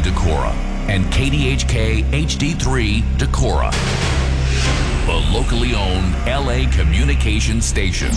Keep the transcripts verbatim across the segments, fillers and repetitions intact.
Decorah and K D H K H D three Decorah, the locally owned L A communication station.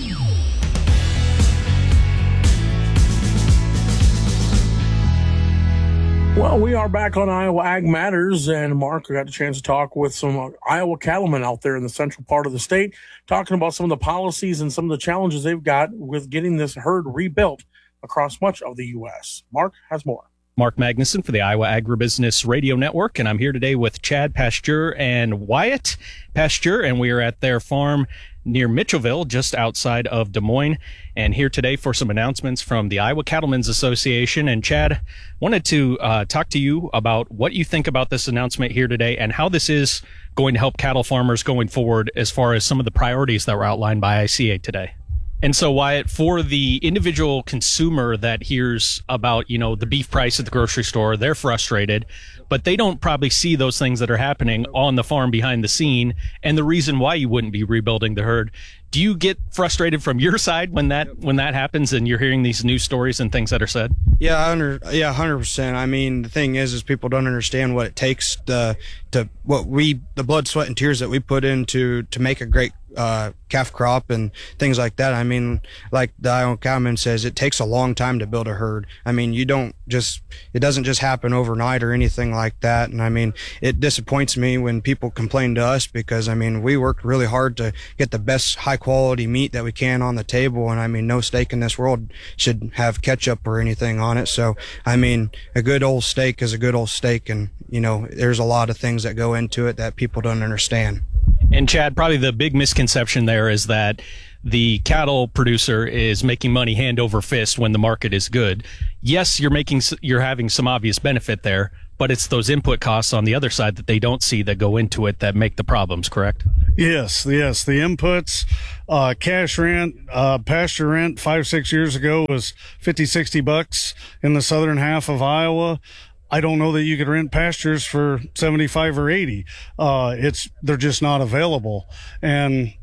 Well, we are back on Iowa Ag Matters, and Mark, we got a chance to talk with some Iowa cattlemen out there in the central part of the state, talking about some of the policies and some of the challenges they've got with getting this herd rebuilt across much of the U S. Mark has more. Mark Magnuson for the Iowa Agribusiness Radio Network, and I'm here today with Chad Pasteur and Wyatt Pasteur, and we are at their farm near Mitchellville, just outside of Des Moines, and here today for some announcements from the Iowa Cattlemen's Association. And Chad, wanted to uh, talk to you about what you think about this announcement here today and how this is going to help cattle farmers going forward as far as some of the priorities that were outlined by I C A today. And so, Wyatt, for the individual consumer that hears about, you know, the beef price at the grocery store, they're frustrated, but they don't probably see those things that are happening on the farm behind the scene and the reason why you wouldn't be rebuilding the herd. Do you get frustrated from your side when that when that happens and you're hearing these news stories and things that are said? Yeah, I under, yeah, one hundred percent. I mean, the thing is, is people don't understand what it takes to, to what we, the blood, sweat, and tears that we put into to make a great uh, calf crop and things like that. I mean, like the Iowa Cattleman says, it takes a long time to build a herd. I mean, you don't just, it doesn't just happen overnight or anything like that. And I mean, it disappoints me when people complain to us because, I mean, we worked really hard to get the best high quality meat that we can on the table. And I mean, no steak in this world should have ketchup or anything on it. So, I mean, a good old steak is a good old steak. And, you know, there's a lot of things that go into it that people don't understand. And Chad, probably the big misconception there is that the cattle producer is making money hand over fist when the market is good. Yes, you're making, you're having some obvious benefit there, but it's those input costs on the other side that they don't see that go into it that make the problems, correct? Yes, yes. The inputs, uh, cash rent, uh, pasture rent five, six years ago was fifty, sixty bucks in the southern half of Iowa. I don't know that you could rent pastures for seventy-five or eighty. Uh, it's, they're just not available. And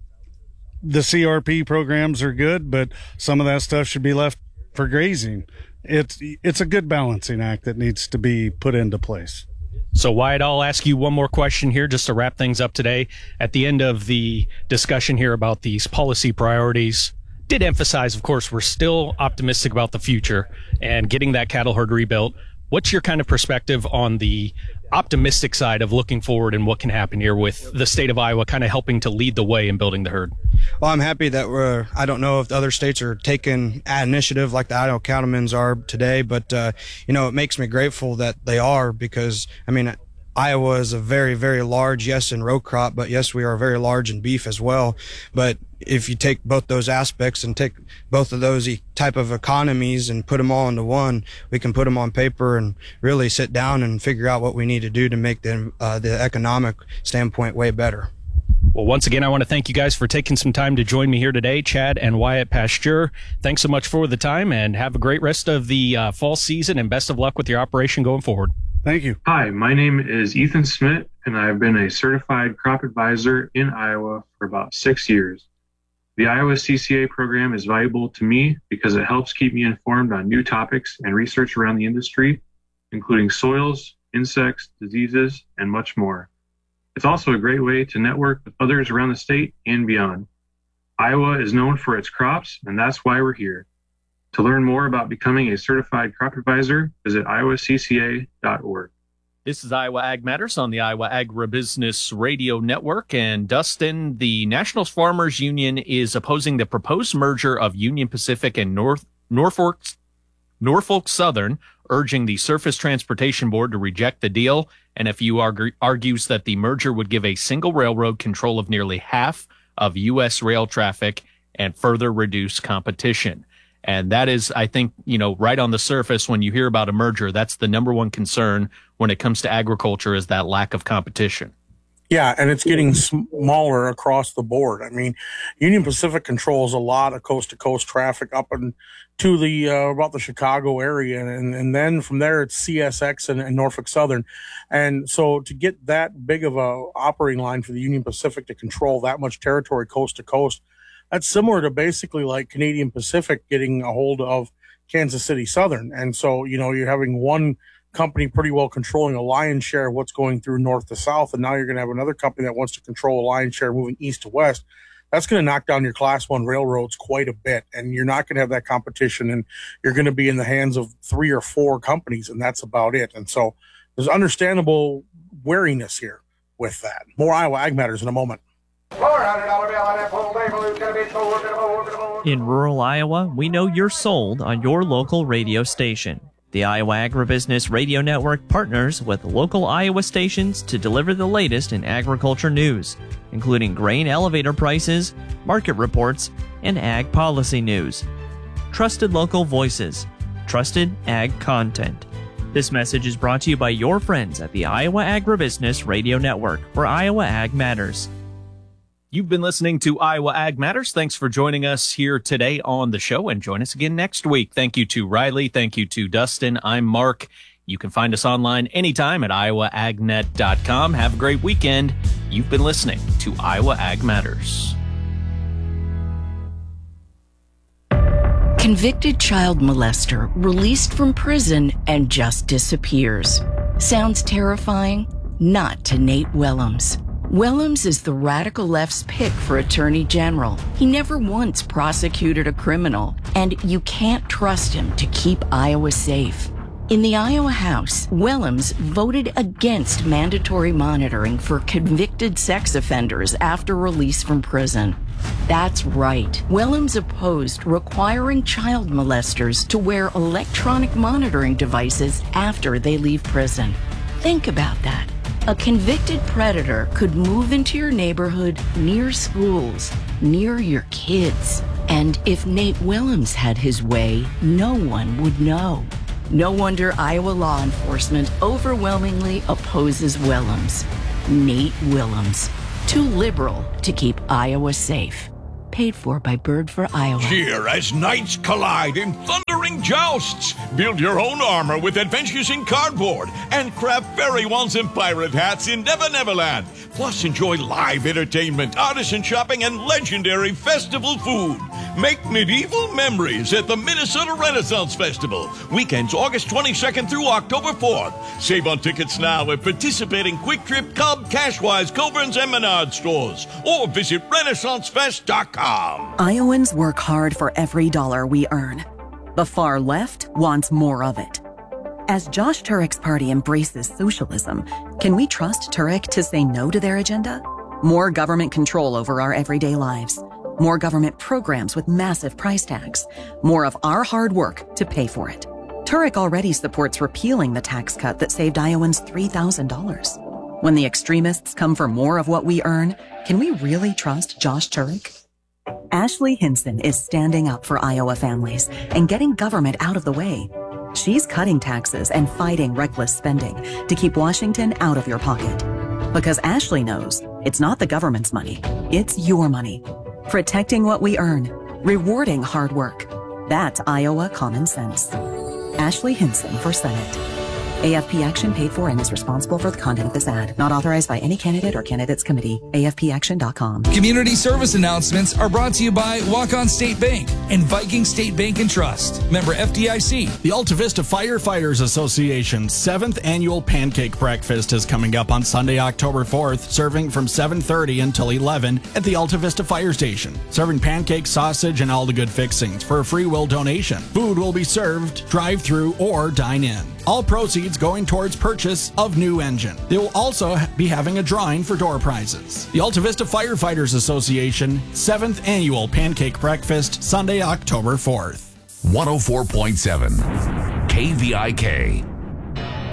the C R P programs are good, but some of that stuff should be left for grazing. It's, it's a good balancing act that needs to be put into place. So Wyatt, I'll ask you one more question here just to wrap things up today. At the end of the discussion here about these policy priorities, did emphasize, of course, we're still optimistic about the future and getting that cattle herd rebuilt. What's your kind of perspective on the optimistic side of looking forward and what can happen here with the state of Iowa kind of helping to lead the way in building the herd? Well, I'm happy that we're, I don't know if the other states are taking an initiative like the Iowa Cattlemen's are today, but, uh, you know, it makes me grateful that they are because, I mean, Iowa is a very, very large, yes, in row crop, but yes, we are very large in beef as well. But if you take both those aspects and take both of those type of economies and put them all into one, we can put them on paper and really sit down and figure out what we need to do to make the, uh, the economic standpoint way better. Well, once again, I want to thank you guys for taking some time to join me here today, Chad and Wyatt Pasteur. Thanks so much for the time and have a great rest of the uh, fall season and best of luck with your operation going forward. Thank you. Hi, my name is Ethan Smith, and I've been a certified crop advisor in Iowa for about six years. The Iowa C C A program is valuable to me because it helps keep me informed on new topics and research around the industry, including soils, insects, diseases, and much more. It's also a great way to network with others around the state and beyond. Iowa is known for its crops, and that's why we're here. To learn more about becoming a certified crop advisor, visit iowa c c a dot org. This is Iowa Ag Matters on the Iowa Agribusiness Radio Network. And Dustin, the National Farmers Union is opposing the proposed merger of Union Pacific and North Norfolk, Norfolk Southern, urging the Surface Transportation Board to reject the deal. And F U argue, argues that the merger would give a single railroad control of nearly half of U S rail traffic and further reduce competition. And that is, I think, you know, right on the surface, when you hear about a merger, that's the number one concern when it comes to agriculture is that lack of competition. Yeah, and it's getting smaller across the board. I mean, Union Pacific controls a lot of coast-to-coast traffic up and to the uh, about the Chicago area, and and then from there it's C S X and, and Norfolk Southern. And so to get that big of a operating line for the Union Pacific to control that much territory coast-to-coast, that's similar to basically like Canadian Pacific getting a hold of Kansas City Southern. And so, you know, you're having one company pretty well controlling a lion's share of what's going through north to south, and now you're going to have another company that wants to control a lion's share moving east to west. That's going to knock down your class one railroads quite a bit, and you're not going to have that competition, and you're going to be in the hands of three or four companies, and that's about it. And so there's understandable wariness here with that. More Iowa Ag Matters in a moment. In rural Iowa, we know you're sold on your local radio station. The Iowa Agribusiness Radio Network partners with local Iowa stations to deliver the latest in agriculture news, including grain elevator prices, market reports, and ag policy news. Trusted local voices, trusted ag content. This message is brought to you by your friends at the Iowa Agribusiness Radio Network, where Iowa Ag matters. You've been listening to Iowa Ag Matters. Thanks for joining us here today on the show, and join us again next week. Thank you to Riley. Thank you to Dustin. I'm Mark. You can find us online anytime at iowa ag net dot com. Have a great weekend. You've been listening to Iowa Ag Matters. Convicted child molester released from prison and just disappears. Sounds terrifying? Not to Nate Willems. Willems is the radical left's pick for attorney general. He never once prosecuted a criminal, and you can't trust him to keep Iowa safe. In the Iowa House, Willems voted against mandatory monitoring for convicted sex offenders after release from prison. That's right. Willems opposed requiring child molesters to wear electronic monitoring devices after they leave prison. Think about that. A convicted predator could move into your neighborhood, near schools, near your kids. And if Nate Willems had his way, no one would know. No wonder Iowa law enforcement overwhelmingly opposes Willems. Nate Willems. Too liberal to keep Iowa safe. Paid for by Bird for Iowa. Cheer as knights collide in thundering jousts. Build your own armor with Adventures in Cardboard and craft fairy wands and pirate hats in Never Neverland. Plus, enjoy live entertainment, artisan shopping, and legendary festival food. Make medieval memories at the Minnesota Renaissance Festival. Weekends August twenty-second through October fourth. Save on tickets now at participating Quick Trip, Cub, Cashwise, Coburn's, and Menard stores. Or visit renaissance fest dot com. Iowans work hard for every dollar we earn. The far left wants more of it. As Josh Turek's party embraces socialism, can we trust Turek to say no to their agenda? More government control over our everyday lives. More government programs with massive price tags. More of our hard work to pay for it. Turek already supports repealing the tax cut that saved Iowans three thousand dollars. When the extremists come for more of what we earn, can we really trust Josh Turek? Ashley Hinson is standing up for Iowa families and getting government out of the way. She's cutting taxes and fighting reckless spending to keep Washington out of your pocket. Because Ashley knows it's not the government's money, it's your money. Protecting what we earn, rewarding hard work. That's Iowa common sense. Ashley Hinson for Senate. A F P Action paid for and is responsible for the content of this ad. Not authorized by any candidate or candidates committee. A F P action dot com. Community service announcements are brought to you by Walk-On State Bank and Viking State Bank and Trust. Member F D I C. The Alta Vista Firefighters Association's seventh annual pancake breakfast is coming up on Sunday, October fourth, serving from seven thirty until eleven at the Alta Vista Fire Station. Serving pancakes, sausage, and all the good fixings for a free will donation. Food will be served, drive-through, or dine-in. All proceeds going towards purchase of new engine. They will also be having a drawing for door prizes. The Alta Vista Firefighters Association seventh Annual Pancake Breakfast, Sunday, October fourth. one oh four point seven K V I K.